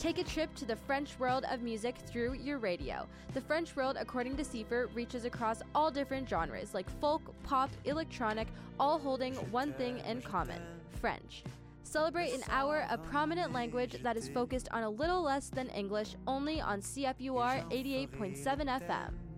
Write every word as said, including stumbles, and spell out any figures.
Take a trip to the French world of music through your radio. The French world, according to Seifer, reaches across all different genres like folk, pop, electronic, all holding one thing in common: French. Celebrate an hour of prominent language that is focused on a little less than English, only on C F U R eighty-eight point seven F M.